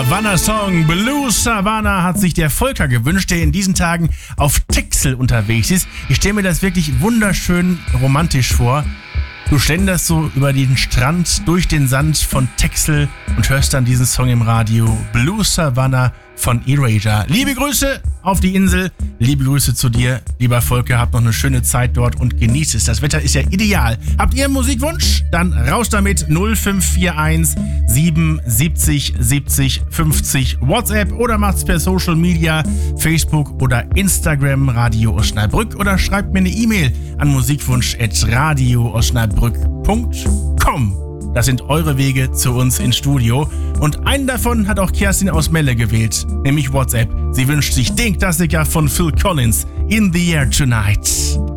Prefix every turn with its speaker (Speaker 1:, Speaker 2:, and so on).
Speaker 1: Savannah-Song Blue Savannah hat sich der Volker gewünscht, der in diesen Tagen auf Texel unterwegs ist. Ich stelle mir das wirklich wunderschön romantisch vor. Du schlenderst so über den Strand, durch den Sand von Texel und hörst dann diesen Song im Radio. Blue Savannah von Erasure. Liebe Grüße auf die Insel, liebe Grüße zu dir, lieber Volker. Habt noch eine schöne Zeit dort und genießt es. Das Wetter ist ja ideal. Habt ihr einen Musikwunsch? Dann raus damit 0541 77 70 50 WhatsApp oder macht's per Social Media, Facebook oder Instagram Radio Osnabrück oder schreibt mir eine E-Mail an musikwunsch@radioosnabrück.com. Das sind eure Wege zu uns ins Studio. Und einen davon hat auch Kerstin aus Melle gewählt, nämlich WhatsApp. Sie wünscht sich den Klassiker von Phil Collins, In the Air Tonight.